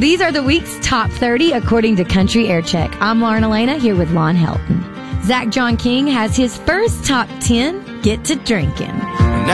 These are the week's top 30 according to Country Air Check. I'm Lauren Elena here with Lon Helton. Zach John King has his first top 10, Get to Drinking.